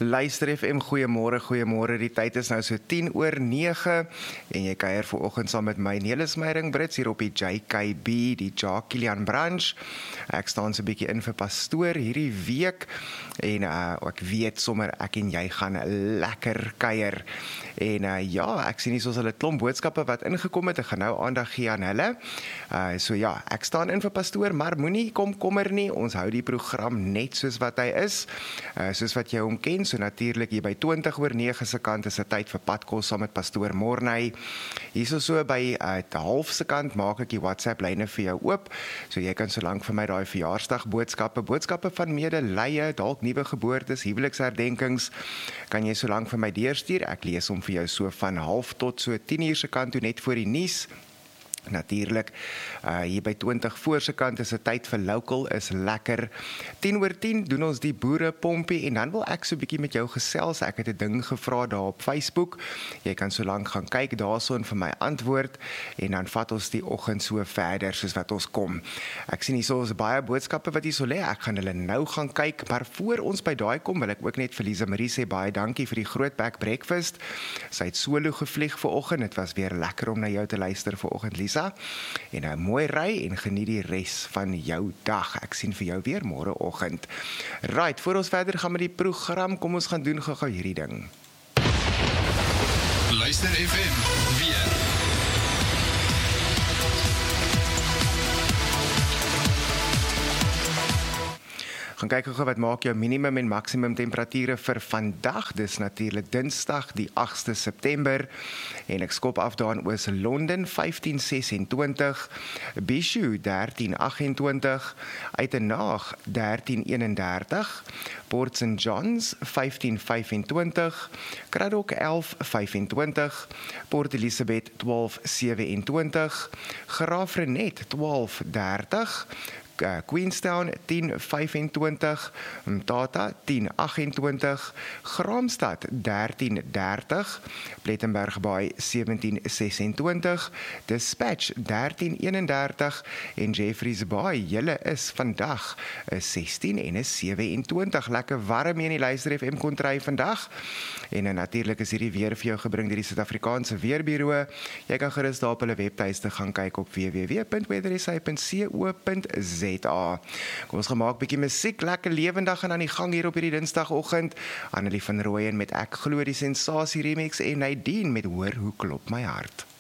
Luister FM, goeiemôre, die tyd is nou so 10:09 en jy kuier vanoggend saam met my Nelis Meyering Brits hier op die JKB, die Jacques Kilian branch. Ek staan so 'n bietjie in vir pastoor hierdie week en ek weet sommer ek en jy gaan lekker kuier. En ja, ek sien hier soos hulle klomp boodskappe wat ingekom het, ek gaan nou aandag gee aan hulle. So ja, ek staan in vir pastoor, maar moenie kommer nie, ons hou die program net soos wat hy is, soos wat jy hom ken. So natuurlik hier by 20:09 se kant is 'n tyd vir padkos saam met pastoor Morney. Hierso so by 12 se kant maak ek die WhatsApp lyne vir jou oop. So jy kan solank vir my daai verjaarsdag boodskappe van medelee, dalk nuwe geboortes, huweliksherdenkings, kan jy solank vir my deurstuur. Ek lees hom vir jou so van 12 tot so 10:00 se kant toe net voor die nuus. Natuurlik, hier by 20 voor se kant is 'n tyd vir local is lekker. 10:10 doen ons die boerepompie en dan wil ek so 'n bietjie met jou gesels. Ek het 'n ding gevra daar op Facebook. Jy kan so lank gaan kyk daarso en vir my antwoord en dan vat ons die oggend so verder soos wat ons kom. Ek sien hierso is baie boodskappe wat hierso lê. Ek gaan hulle nou gaan kyk, maar voor ons by daai kom, wil ek ook net vir Lisa Marie sê baie dankie vir die Grootbek breakfast. Sy het solo gevlieg vanoggend. Dit was weer lekker om na jou te luister vanoggend, Lisa. En 'n mooi ry en geniet die res van jou dag. Ek sien vir jou weer môreoggend. Right, voor ons verder gaan met die program, kom ons gaan doen gou-gou hierdie ding. Luister FM weer. Gaan kyk gou wat maak jou minimum en maksimum temperature vir vandag. Dis natuurlik Dinsdag die 8de September en ek skop af daar in Oos-London 15:26, Bishu 13:28, Uitenaag 13:31, Port St Johns 15:25, Craddock 11:25, Port Elizabeth 12:27, Graafrenet 12:30, Queenstown 10:25, Mthatha 10:28, Graamsstad 13:30, Plettenberg Bay 17:26, Dispatch 13:31 en Jeffreys Bay, julle is vandag 16 en 27, lekker warm hier in die Luister FM kontry vandag. En natuurlik is hierdie weer vir jou gebring deur die Suid-Afrikaanse Weerbureau. Jy kan gerus daar op hulle webtuiste gaan kyk op www.weathersa.co.za. Kom ons gemaak bietjie musiek, lekker lewendig en aan die gang hier op hierdie Dinsdagoggend. Annelie van Rooyen met Ek Glo die Sensasie remix en Nadine met Hoor hoe klop my hart.